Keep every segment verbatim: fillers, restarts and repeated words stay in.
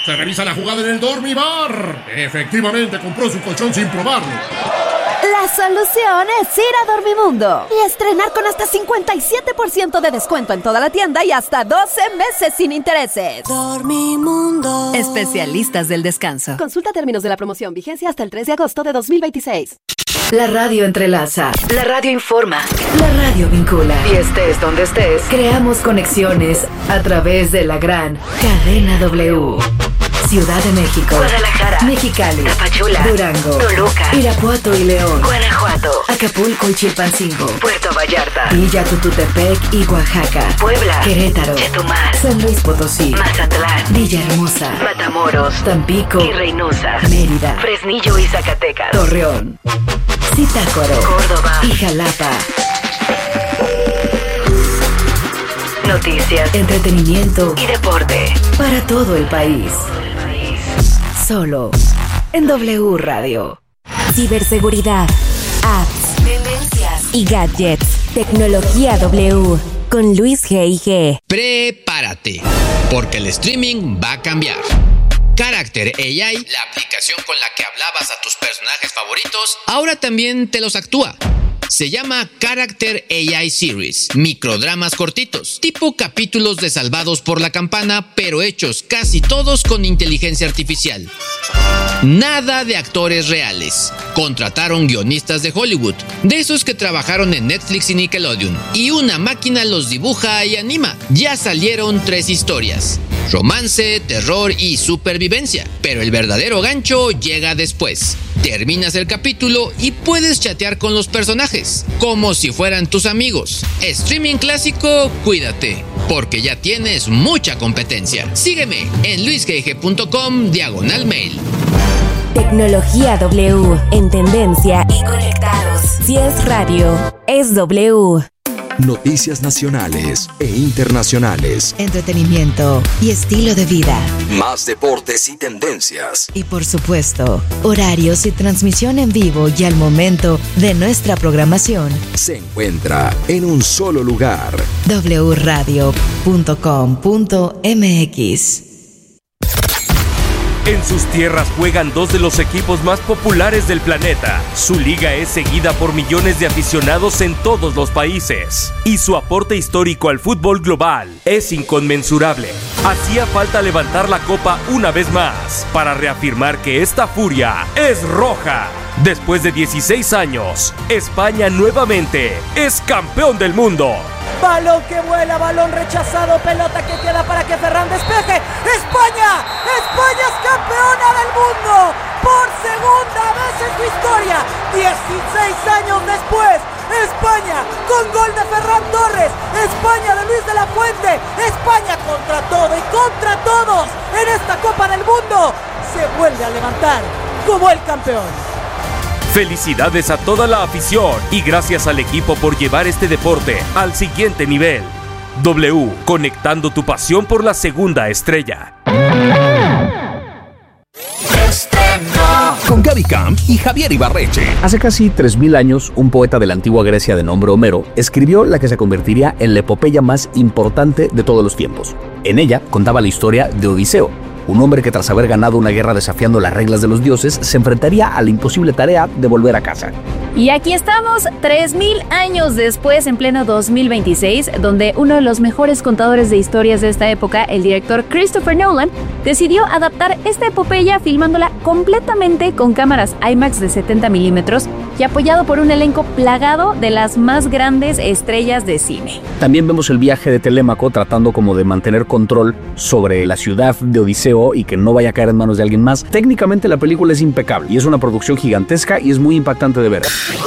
Se revisa la jugada en el Dormibar. Efectivamente, compró su colchón sin probarlo. La solución es ir a Dormimundo y estrenar con hasta cincuenta y siete por ciento de descuento en toda la tienda y hasta doce meses sin intereses. Dormimundo. Especialistas del descanso. Consulta términos de la promoción. Vigencia hasta el tres de agosto de dos mil veintiséis. La radio entrelaza, la radio informa, la radio vincula. Y estés donde estés, creamos conexiones a través de la gran cadena W. Ciudad de México, Guadalajara, Mexicali, Tapachula, Durango, Toluca, Irapuato y León, Guanajuato, Acapulco y Chilpancingo, Puerto Vallarta, Villa Tututepec y Oaxaca, Puebla, Querétaro, Chetumal, San Luis Potosí, Mazatlán, Villahermosa, Matamoros, Tampico y Reynosa, Mérida, Fresnillo y Zacatecas, Torreón, Zitácuaro, Córdoba y Jalapa. Noticias, entretenimiento y deporte para todo el país. Solo en W Radio. Ciberseguridad, apps, tendencias y gadgets. Tecnología W con Luis G I G. Prepárate, porque el streaming va a cambiar. Character A I, la aplicación con la que hablabas a tus personajes favoritos, ahora también te los actúa. Se llama Character A I Series, microdramas cortitos, tipo capítulos de Salvados por la Campana, pero hechos casi todos con inteligencia artificial. Nada de actores reales. Contrataron guionistas de Hollywood, de esos que trabajaron en Netflix y Nickelodeon, y una máquina los dibuja y anima. Ya salieron tres historias: romance, terror y supervivencia, pero el verdadero gancho llega después. Terminas el capítulo y puedes chatear con los personajes, como si fueran tus amigos. Streaming clásico, cuídate, porque ya tienes mucha competencia. Sígueme en luisgg.com diagonal mail. Tecnología W, en tendencia y conectados. Si es radio, es W. Noticias nacionales e internacionales. Entretenimiento y estilo de vida. Más deportes y tendencias. Y por supuesto, horarios y transmisión en vivo y al momento de nuestra programación. Se encuentra en un solo lugar. doble u radio punto com punto m x. En sus tierras juegan dos de los equipos más populares del planeta. Su liga es seguida por millones de aficionados en todos los países. Y su aporte histórico al fútbol global es inconmensurable. Hacía falta levantar la copa una vez más para reafirmar que esta furia es roja. Después de dieciséis años, España nuevamente es campeón del mundo. Balón que vuela, balón rechazado, pelota que queda para que Ferran despeje. ¡España! ¡España es campeona del mundo! Por segunda vez en su historia, dieciséis años después, España con gol de Ferran Torres, España de Luis de la Fuente, España contra todo y contra todos en esta Copa del Mundo se vuelve a levantar como el campeón. Felicidades a toda la afición y gracias al equipo por llevar este deporte al siguiente nivel. W, conectando tu pasión por la segunda estrella. Con Gaby Camp y Javier Ibarreche. Hace casi tres mil años, un poeta de la antigua Grecia de nombre Homero escribió la que se convertiría en la epopeya más importante de todos los tiempos. En ella contaba la historia de Odiseo, un hombre que tras haber ganado una guerra desafiando las reglas de los dioses, se enfrentaría a la imposible tarea de volver a casa. Y aquí estamos, tres mil años después, en pleno dos mil veintiséis, donde uno de los mejores contadores de historias de esta época, el director Christopher Nolan, decidió adaptar esta epopeya filmándola completamente con cámaras IMAX de setenta milímetros y apoyado por un elenco plagado de las más grandes estrellas de cine. También vemos el viaje de Telémaco tratando como de mantener control sobre la ciudad de Odiseo y que no vaya a caer en manos de alguien más. Técnicamente la película es impecable y es una producción gigantesca y es muy impactante de ver.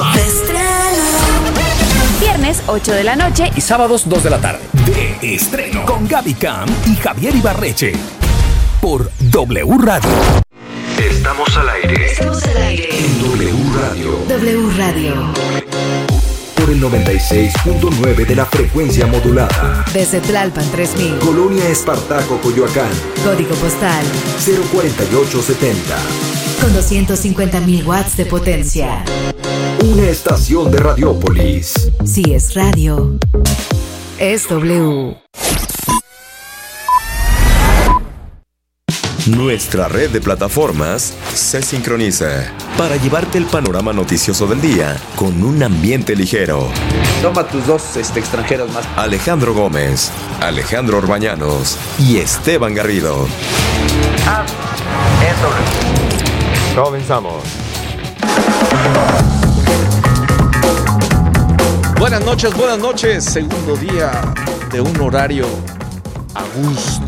Viernes ocho de la noche y sábados dos de la tarde. De estreno con Gaby Camp y Javier Ibarreche por W Radio. Estamos al aire. Estamos al aire. En W Radio. W Radio. Por el noventa y seis punto nueve de la frecuencia modulada. Desde Tlalpan tres mil. Colonia Espartaco, Coyoacán. Código postal cero cuarenta y ocho setenta. Con doscientos cincuenta mil watts de potencia. Una estación de Radiópolis. Si es radio, es W. Nuestra red de plataformas se sincroniza para llevarte el panorama noticioso del día con un ambiente ligero. Toma tus dos este, extranjeros más. Alejandro Gómez, Alejandro Orbañanos y Esteban Garrido. Ah, eso. Comenzamos. Buenas noches, buenas noches. Segundo día de un horario a gusto.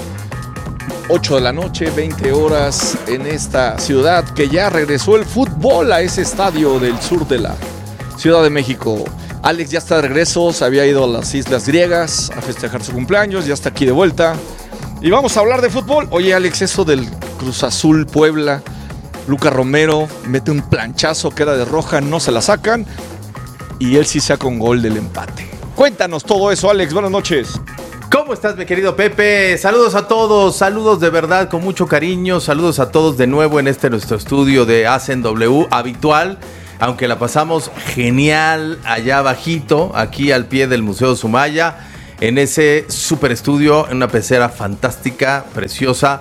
ocho de la noche, veinte horas en esta ciudad que ya regresó el fútbol a ese estadio del sur de la Ciudad de México. Alex ya está de regreso, se había ido a las Islas Griegas a festejar su cumpleaños, ya está aquí de vuelta. Y vamos a hablar de fútbol. Oye, Alex, eso del Cruz Azul Puebla, Lucas Romero mete un planchazo que era de roja, no se la sacan. Y él sí saca un gol del empate. Cuéntanos todo eso, Alex, buenas noches. ¿Cómo estás, mi querido Pepe? Saludos a todos, saludos de verdad con mucho cariño, saludos a todos de nuevo en este nuestro estudio de Hacen W habitual, aunque la pasamos genial allá abajito, aquí al pie del Museo Sumaya, en ese super estudio, en una pecera fantástica, preciosa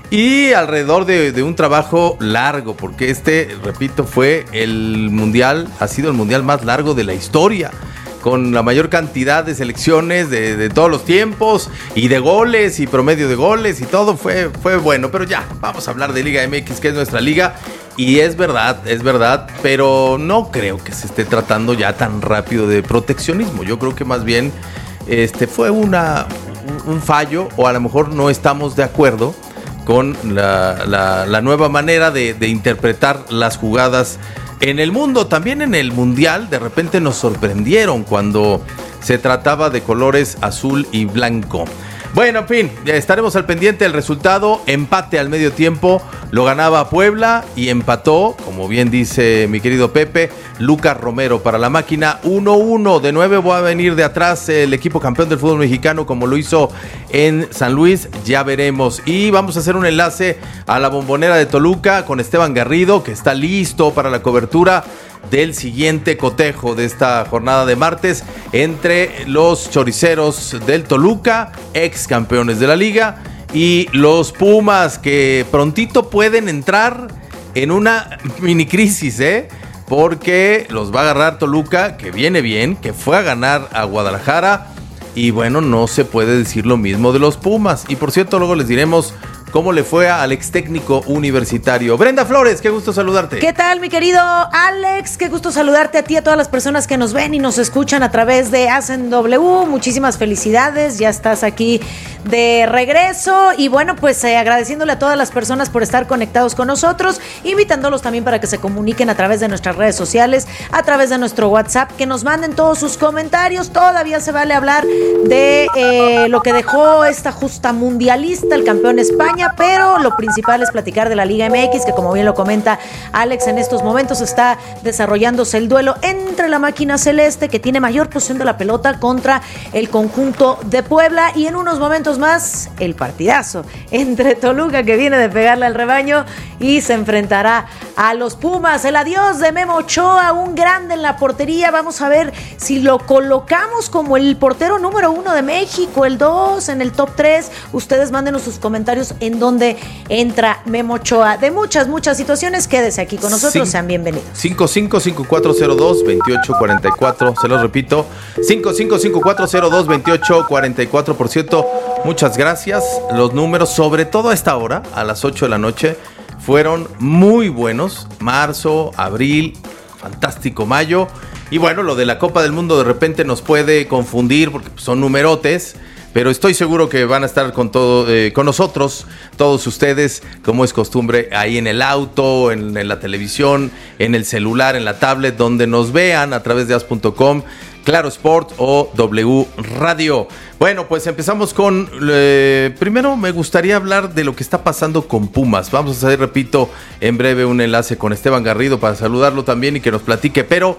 y alrededor de, de un trabajo largo, porque este, repito, fue el mundial, ha sido el mundial más largo de la historia, con la mayor cantidad de selecciones de, de todos los tiempos y de goles y promedio de goles y todo fue, fue bueno. Pero ya, vamos a hablar de Liga M X, que es nuestra liga. Y es verdad, es verdad, pero no creo que se esté tratando ya tan rápido de proteccionismo. Yo creo que más bien este, fue una, un fallo, o a lo mejor no estamos de acuerdo con la, la, la nueva manera de, de interpretar las jugadas en el mundo. También en el mundial de repente nos sorprendieron cuando se trataba de colores azul y blanco. Bueno, en fin, estaremos al pendiente del resultado. Empate al medio tiempo, lo ganaba Puebla y empató, como bien dice mi querido Pepe, Lucas Romero para la máquina. uno uno, de nueve va a venir de atrás el equipo campeón del fútbol mexicano, como lo hizo en San Luis, ya veremos. Y vamos a hacer un enlace a la Bombonera de Toluca con Esteban Garrido, que está listo para la cobertura del siguiente cotejo de esta jornada de martes entre los choriceros del Toluca, ex campeones de la liga, y los Pumas, que prontito pueden entrar en una mini crisis, ¿eh? Porque los va a agarrar Toluca, que viene bien, que fue a ganar a Guadalajara, y bueno, no se puede decir lo mismo de los Pumas. Y por cierto, luego les diremos cómo le fue al ex técnico universitario. Brenda Flores, qué gusto saludarte. ¿Qué tal, mi querido Alex? Qué gusto saludarte a ti, a todas las personas que nos ven y nos escuchan a través de Hacen W. Muchísimas felicidades, ya estás aquí de regreso. Y bueno, pues eh, agradeciéndole a todas las personas por estar conectados con nosotros, invitándolos también para que se comuniquen a través de nuestras redes sociales, a través de nuestro WhatsApp, que nos manden todos sus comentarios. Todavía se vale hablar de eh, lo que dejó esta justa mundialista, el campeón España, pero lo principal es platicar de la Liga M X, que como bien lo comenta Alex, en estos momentos está desarrollándose el duelo entre la máquina celeste, que tiene mayor posición de la pelota, contra el conjunto de Puebla, y en unos momentos más el partidazo entre Toluca, que viene de pegarle al rebaño, y se enfrentará a los Pumas. El adiós de Memo Ochoa, un grande en la portería. Vamos a ver si lo colocamos como el portero número uno de México, el dos, en el top tres. Ustedes mándenos sus comentarios en dónde entra Memo Ochoa. De muchas, muchas situaciones, quédese aquí con nosotros, sí. Sean bienvenidos. cinco cinco cinco cuatro cero dos dos ocho cuatro cuatro, se los repito, cinco cinco cinco cuatro cero dos dos ocho cuatro cuatro. Por cierto, muchas gracias. Los números, sobre todo a esta hora, a las ocho de la noche, fueron muy buenos. Marzo, abril, fantástico mayo. Y bueno, lo de la Copa del Mundo de repente nos puede confundir porque son numerotes, pero estoy seguro que van a estar con todo, eh, con nosotros, todos ustedes, como es costumbre, ahí en el auto, en, en la televisión, en el celular, en la tablet, donde nos vean a través de as punto com, Claro Sport o W Radio. Bueno, pues empezamos con... Eh, primero me gustaría hablar de lo que está pasando con Pumas. Vamos a hacer, repito, en breve un enlace con Esteban Garrido para saludarlo también y que nos platique, pero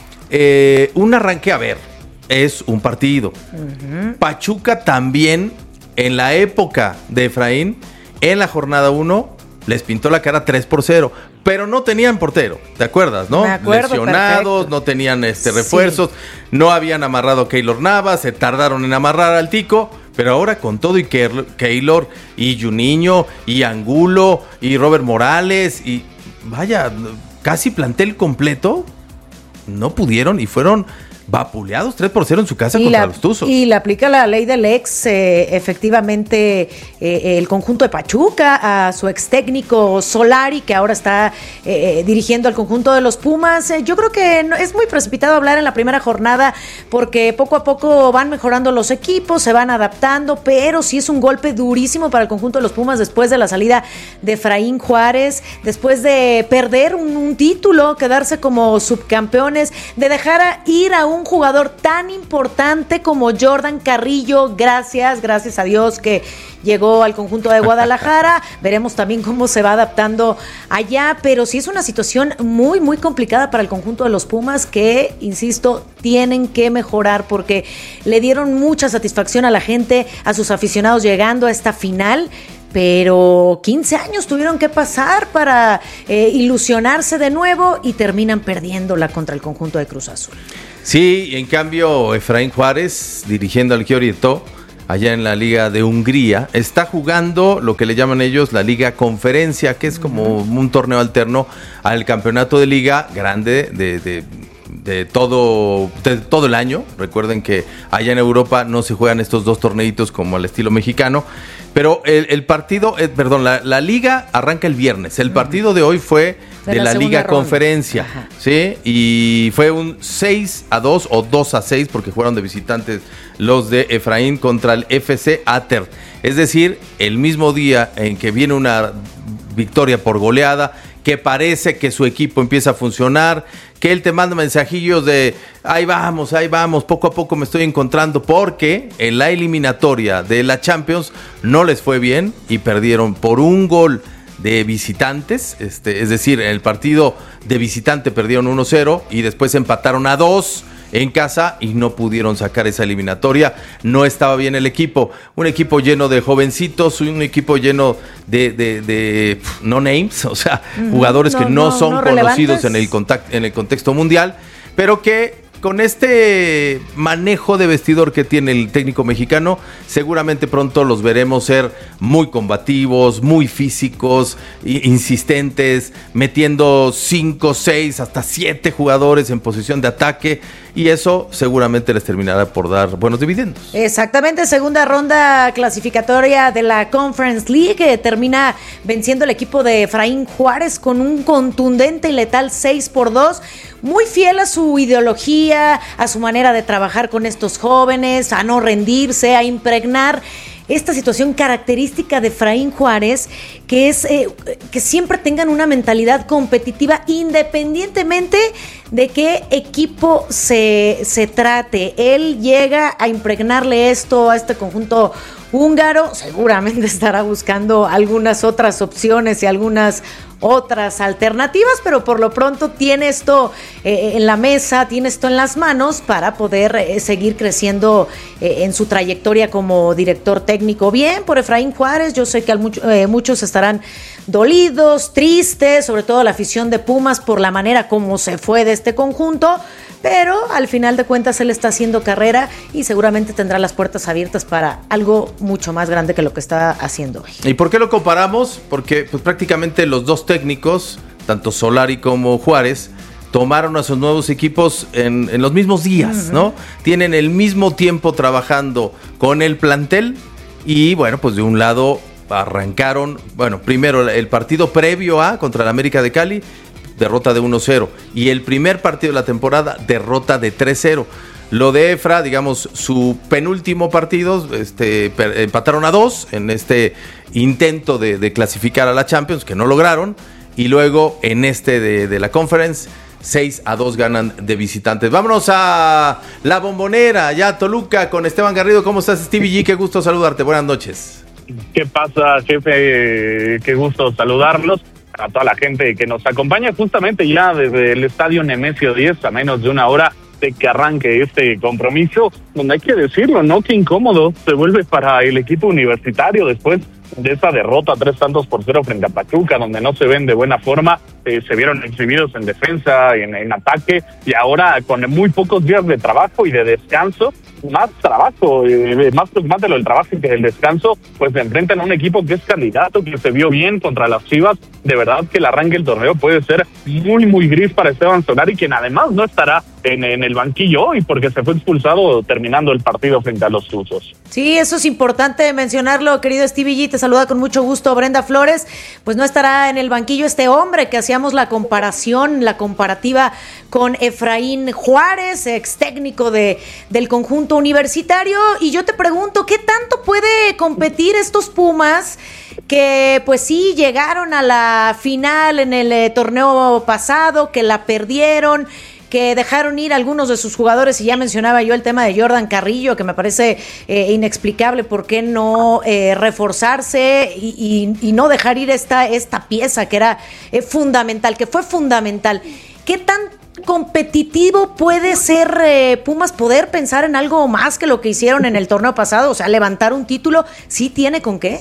eh, un arranque, a ver, es un partido. Uh-huh. Pachuca también, en la época de Efraín, en la jornada uno, les pintó la cara tres por cero, pero no tenían portero, ¿te acuerdas, no? Me acuerdo, lesionados, perfecto. No tenían este refuerzos, sí. No habían amarrado a Keylor Navas, se tardaron en amarrar al Tico, Pero ahora con todo y Keylor y Juninho y Angulo y Robert Morales y vaya, casi plantel completo, no pudieron y fueron vapuleados tres por cero en su casa y contra la, los Tuzos. Y le aplica la ley del ex, eh, efectivamente, eh, el conjunto de Pachuca, a su ex técnico Solari, que ahora está eh, dirigiendo al conjunto de los Pumas. Eh, yo creo que no, es muy precipitado hablar en la primera jornada, porque poco a poco van mejorando los equipos, se van adaptando, pero sí es un golpe durísimo para el conjunto de los Pumas después de la salida de Efraín Juárez, después de perder un, un título, quedarse como subcampeones, de dejar a ir a un un jugador tan importante como Jordan Carrillo. Gracias, gracias a Dios que llegó al conjunto de Guadalajara. Veremos también cómo se va adaptando allá, pero sí es una situación muy, muy complicada para el conjunto de los Pumas que, insisto, tienen que mejorar porque le dieron mucha satisfacción a la gente, a sus aficionados llegando a esta final. Pero quince años tuvieron que pasar para eh, ilusionarse de nuevo y terminan perdiéndola contra el conjunto de Cruz Azul. Sí, en cambio Efraín Juárez, dirigiendo al Győri, allá en la Liga de Hungría, está jugando lo que le llaman ellos la Liga Conferencia, que es como un torneo alterno al campeonato de liga grande de, de, de, todo, de todo el año. Recuerden que allá en Europa no se juegan estos dos torneitos como al estilo mexicano. Pero el, el partido, eh, perdón, la, la liga arranca el viernes. El partido de hoy fue de, de la, la Liga ronda. Conferencia, Ajá. ¿sí? Y fue un seis a dos o dos a seis porque fueron de visitantes los de Efraín contra el F C Ater. Es decir, el mismo día en que viene una victoria por goleada, que parece que su equipo empieza a funcionar, que él te manda mensajillos de ahí vamos, ahí vamos, poco a poco me estoy encontrando, porque en la eliminatoria de la Champions no les fue bien y perdieron por un gol de visitantes, este, es decir, en el partido de visitante perdieron uno cero y después empataron a dos en casa y no pudieron sacar esa eliminatoria. No estaba bien el equipo, un equipo lleno de jovencitos, un equipo lleno de, de, de no names, o sea, mm, jugadores no, que no, no son no conocidos en el, contact, en el contexto mundial, pero que con este manejo de vestidor que tiene el técnico mexicano, seguramente pronto los veremos ser muy combativos, muy físicos, insistentes, metiendo cinco, seis, hasta siete jugadores en posición de ataque, y eso seguramente les terminará por dar buenos dividendos. Exactamente, segunda ronda clasificatoria de la Conference League, que termina venciendo el equipo de Efraín Juárez con un contundente y letal seis por dos. Muy fiel a su ideología, a su manera de trabajar con estos jóvenes, a no rendirse, a impregnar esta situación característica de Efraín Juárez, que es eh, que siempre tengan una mentalidad competitiva independientemente de qué equipo se, se trate. Él llega a impregnarle esto a este conjunto húngaro, seguramente estará buscando algunas otras opciones y algunas otras alternativas, pero por lo pronto tiene esto eh, en la mesa, tiene esto en las manos para poder eh, seguir creciendo eh, en su trayectoria como director técnico. Bien por Efraín Juárez, yo sé que al mucho, eh, muchos estarán dolidos, tristes, sobre todo la afición de Pumas por la manera como se fue de este conjunto, pero al final de cuentas él está haciendo carrera y seguramente tendrá las puertas abiertas para algo mucho más grande que lo que está haciendo hoy. ¿Y por qué lo comparamos? Porque pues prácticamente los dos técnicos, tanto Solari como Juárez, tomaron a sus nuevos equipos en, en los mismos días, uh-huh. ¿no? Tienen el mismo tiempo trabajando con el plantel y bueno, pues de un lado arrancaron, bueno, primero el partido previo a contra el América de Cali, derrota de uno cero, y el primer partido de la temporada, derrota de tres cero. Lo de Efra, digamos, su penúltimo partido, este, empataron a dos en este intento de, de clasificar a la Champions, que no lograron, y luego en este de, de la Conference, seis a dos ganan de visitantes. Vámonos a La Bombonera, ya a Toluca, con Esteban Garrido. ¿Cómo estás, Stevie G? Qué gusto saludarte, buenas noches. ¿Qué pasa, jefe? Qué gusto saludarlos. A toda la gente que nos acompaña justamente ya desde el estadio Nemesio diez, a menos de una hora de que arranque este compromiso, donde hay que decirlo, ¿no? Qué incómodo se vuelve para el equipo universitario después de esa derrota tres tantos por cero frente a Pachuca, donde no se ven de buena forma, eh, se vieron exhibidos en defensa, en, en ataque, y ahora con muy pocos días de trabajo y de descanso, más trabajo, eh, más preocupante lo del trabajo que el descanso, pues se enfrentan a un equipo que es candidato, que se vio bien contra las Chivas. De verdad que el arranque del torneo puede ser muy, muy gris para Esteban Solari, quien además no estará en, en el banquillo hoy porque se fue expulsado terminando el partido frente a los Tuzos. Sí, eso es importante mencionarlo, querido Stevie G. Te saluda con mucho gusto Brenda Flores. Pues no estará en el banquillo este hombre que hacíamos la comparación, la comparativa con Efraín Juárez, ex técnico de, del conjunto universitario. Y yo te pregunto, ¿qué tanto puede competir estos Pumas que pues sí llegaron a la final en el eh, torneo pasado, que la perdieron, que dejaron ir algunos de sus jugadores? Y ya mencionaba yo el tema de Jordan Carrillo, que me parece eh, inexplicable por qué no eh, reforzarse y, y, y no dejar ir esta, esta pieza que era eh, fundamental, que fue fundamental. ¿Qué tan competitivo puede ser eh, Pumas poder pensar en algo más que lo que hicieron en el torneo pasado? O sea, levantar un título, ¿sí tiene con qué?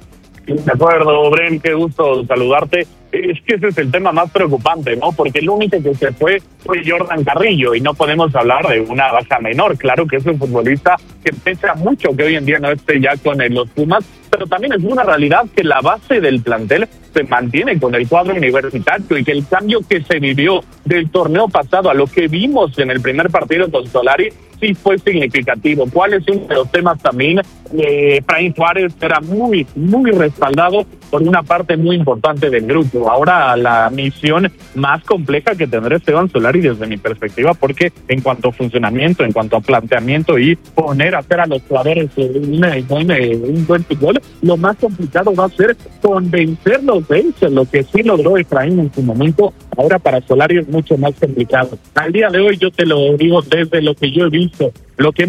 De acuerdo, Bren, qué gusto saludarte. Es que ese es el tema más preocupante, ¿no? Porque el único que se fue fue Jordan Carrillo y no podemos hablar de una baja menor. Claro que es un futbolista que pesa mucho que hoy en día no esté ya con los Pumas, pero también es una realidad que la base del plantel se mantiene con el cuadro universitario y que el cambio que se vivió del torneo pasado a lo que vimos en el primer partido con Solari sí fue significativo. ¿Cuál es uno de los temas también? Eh, Efraín Juárez era muy, muy respaldado por una parte muy importante del grupo. Ahora la misión más compleja que tendrá Esteban Solari desde mi perspectiva, porque en cuanto a funcionamiento, en cuanto a planteamiento y poner a hacer a los jugadores un, un, un buen fútbol, lo más complicado va a ser convencerlos de eso, lo que sí logró Efraín en su momento. Ahora para Solari es mucho más complicado. Al día de hoy yo te lo digo desde lo que yo he visto, lo que